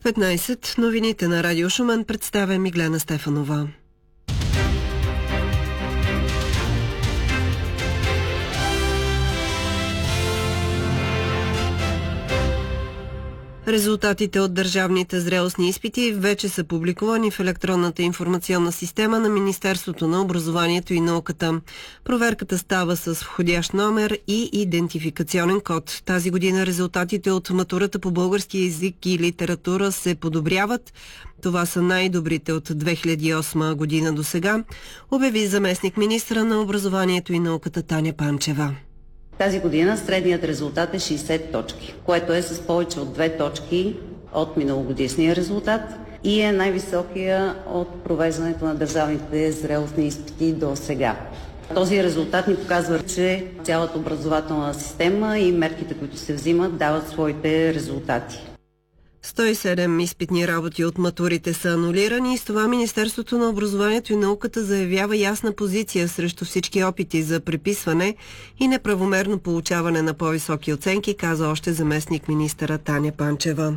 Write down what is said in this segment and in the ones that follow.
15. Новините на Радио Шумен представя Миглена Стефанова. Резултатите от държавните зрелостни изпити вече са публикувани в електронната информационна система на Министерството на образованието и науката. Проверката става с входящ номер и идентификационен код. Тази година резултатите от матурата по български език и литература се подобряват. Това са най-добрите от 2008 година до сега, обяви заместник министра на образованието и науката Таня Панчева. Тази година средният резултат е 60 точки, което е с повече от 2 точки от миналогодишния резултат и е най-високия от провеждането на държавните зрелостни изпити до сега. Този резултат ни показва, че цялата образователна система и мерките, които се взимат, дават своите резултати. 107 изпитни работи от матурите са анулирани и с това Министерството на образованието и науката заявява ясна позиция срещу всички опити за преписване и неправомерно получаване на по-високи оценки, каза още заместник министъра Таня Панчева.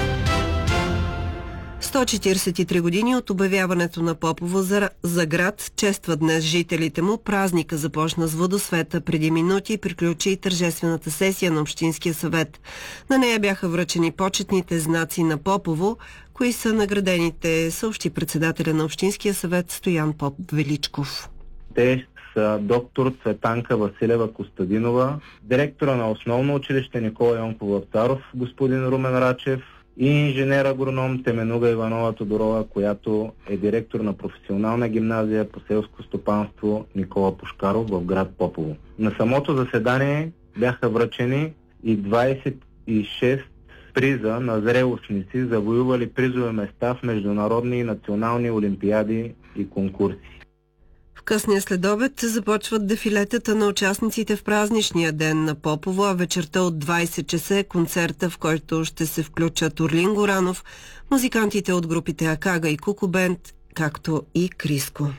143 години от обявяването на Попово за град чества днес жителите му. Празника започна с водосвета. Преди минути приключи тържествената сесия на Общинския съвет. На нея бяха връчени почетните знаци на Попово. Кои са наградените, съобщи председателя на Общинския съвет Стоян Поп-Величков. Те са доктор Цветанка Василева Костадинова, директора на основно училище Никола Йонков Вапцаров, господин Румен Рачев, и инженер-агроном Теменуга Иванова Тодорова, която е директор на професионална гимназия по селско стопанство Никола Пушкаров в град Попово. На самото заседание бяха връчени и 26 приза на зрелостници, завоювали призови места в международни и национални олимпиади и конкурси. В късния следобед започват дефилетата на участниците в празничния ден на Попово, а вечерта от 20 часа е концерта, в който ще се включат Орлин Горанов, музикантите от групите Акага и Куку Бенд, както и Криско.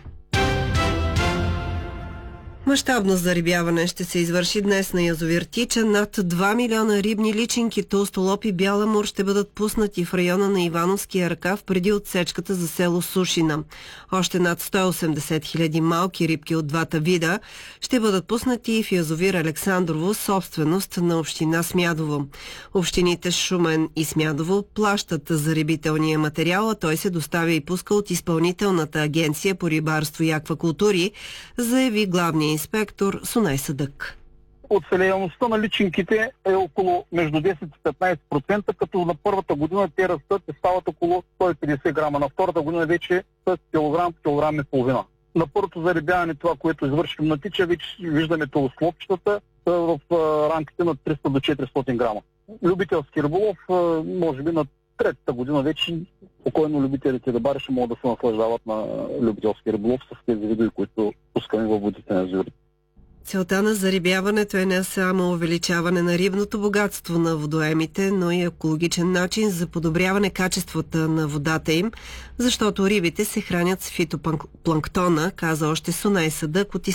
Мащабно зарибяване ще се извърши днес на язовир Тича. Над 2 милиона рибни личинки, толстолоб и бял амур ще бъдат пуснати в района на Ивановския ръкав преди отсечката за село Сушина. Още над 180 хиляди малки рибки от двата вида ще бъдат пуснати в язовир Александрово, собственост на община Смядово. Общините Шумен и Смядово плащат за рибителния материал, а той се доставя и пуска от Изпълнителната агенция по рибарство и аквакултури, заяви главния инспектор Сунай Съдък. Оцелеяността на личинките е около между 10 и 15%, като на първата година те растат и стават около 150 грама. На втората година вече с килограм и половина. На първото зарибяване, това, което извършим на Тича, вече виждаме толстолобчетата в рамките на 300 до 400 грама. Любителски риболов, може би на третата година вече спокойно любителите рибари ще могат да се наслаждават на любителски риболов с тези видове, които пускаме във водите на язовирите. Целта на зарибяването е не само увеличаване на рибното богатство на водоемите, но и екологичен начин за подобряване качествата на водата им, защото рибите се хранят с фитопланктона, каза още Сунай Съдък от